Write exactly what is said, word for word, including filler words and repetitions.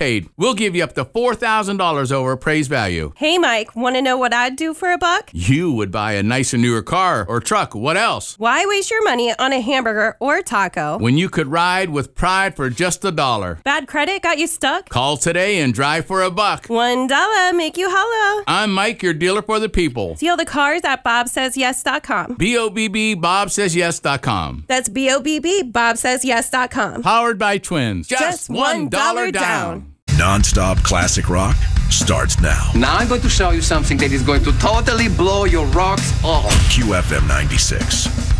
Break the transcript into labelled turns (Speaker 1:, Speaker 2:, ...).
Speaker 1: paid. We'll give you up to four thousand dollars over appraised value.
Speaker 2: Hey, Mike, want to know what I'd do for a buck?
Speaker 1: You would buy a nicer, newer car or truck. What else?
Speaker 2: Why waste your money on a hamburger or a taco
Speaker 1: when you could ride with pride for just a dollar?
Speaker 2: Bad credit got you stuck?
Speaker 1: Call today and drive for a buck.
Speaker 2: One dollar make you holla.
Speaker 1: I'm Mike, your dealer for the people.
Speaker 2: Deal the cars at bob says yes dot com.
Speaker 1: B O B B Bob Says Yes dot com.
Speaker 2: That's B O B B Bob Says Yes dot com.
Speaker 1: Powered by Twins. Just,
Speaker 2: Just
Speaker 1: one dollar down.
Speaker 3: down. Non-stop classic rock starts now.
Speaker 4: Now I'm going to show you something that is going to totally blow your rocks off.
Speaker 3: Q F M ninety-six.